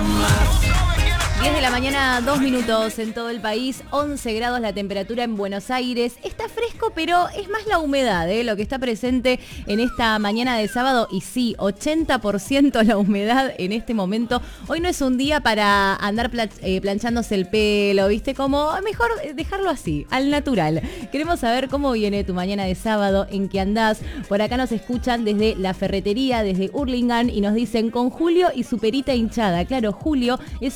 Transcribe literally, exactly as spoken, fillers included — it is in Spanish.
diez de la mañana, dos minutos en todo el país, once grados la temperatura en Buenos Aires. Está fresco, pero es más la humedad, ¿eh? Lo que está presente en esta mañana de sábado. Y sí, ochenta por ciento la humedad en este momento. Hoy no es un día para andar pla- eh, planchándose el pelo, ¿viste? Como mejor dejarlo así, al natural. Queremos saber cómo viene tu mañana de sábado, en qué andás. Por acá nos escuchan desde la ferretería, desde Hurlingham, y nos dicen con Julio y su perita hinchada. Claro, Julio es